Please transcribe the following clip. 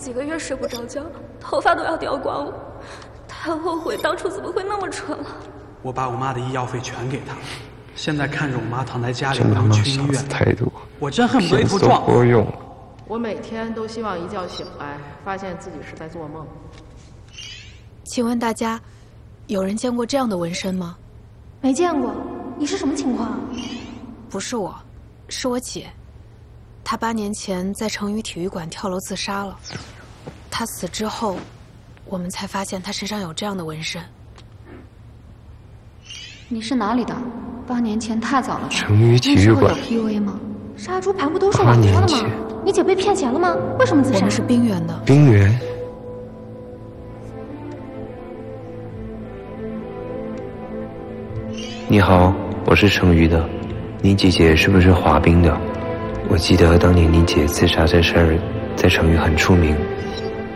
几个月睡不着觉，头发都要掉光了。他后悔当初怎么会那么蠢了。 我把我妈的医药费全给他了，现在看着我妈躺在家里不能去医院，我真恨不得一头撞。 我每天都希望一觉醒来，发现自己是在做梦。 请问大家，有人见过这样的纹身吗？ 没见过。你是什么情况？ 不是我，是我姐。她8年前在成渝体育馆跳楼自杀了。她死之后，我们才发现她身上有这样的纹身。 你是哪里的？8年前太早了吧？ 成渝体育馆。 有 PUA 吗？杀猪盘不都是我说的吗？你姐被骗钱了吗？为什么自杀？ 我们是冰原的。 冰原。你好，我是成渝的。你姐姐是不是滑冰的？我记得当年你姐自杀这事儿在成渝很出名，